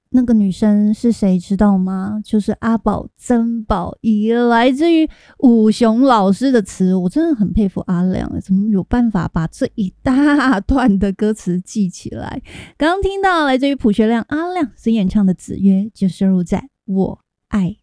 那个女生是谁知道吗？就是阿宝曾宝仪，来自于武雄老师的词。我真的很佩服阿亮，怎么有办法把这一大段的歌词记起来。刚刚听到来自于朴学亮阿亮所演唱的子曰，就收录在我爱